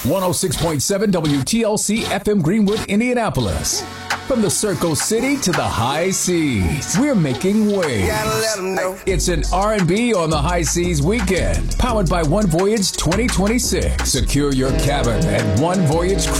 106.7 WTLC FM Greenwood, Indianapolis. From the Circle City to the high seas, we're making waves. It's an R&B on the high seas weekend, powered by One Voyage 2026. Secure your cabin at One Voyage